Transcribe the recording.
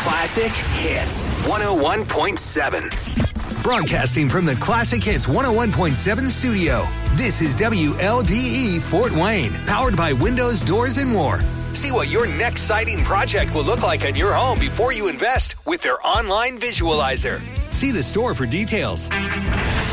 Classic Hits 101.7. Broadcasting from the Classic Hits 101.7 studio. This is WLDE Fort Wayne, powered by Windows, Doors, and More. See what your next siding project will look like on your home before you invest with their online visualizer. See the store for details.